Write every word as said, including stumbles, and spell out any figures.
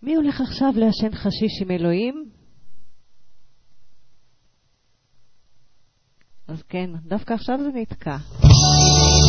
מי הולך עכשיו לעשן חשיש עם אלוהים? אז כן, דווקא עכשיו זה נתקע.